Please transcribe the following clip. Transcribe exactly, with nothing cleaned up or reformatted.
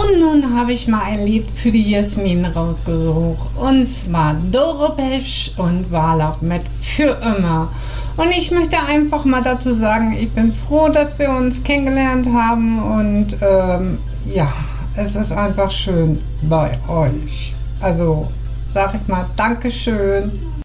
Und nun habe ich mal ein Lied für die Jasmin rausgesucht. Und zwar Doro Pesch und Wala mit Für immer. Und ich möchte einfach mal dazu sagen, ich bin froh, dass wir uns kennengelernt haben. Und ähm, ja, es ist einfach schön bei euch. Also sage ich mal Dankeschön.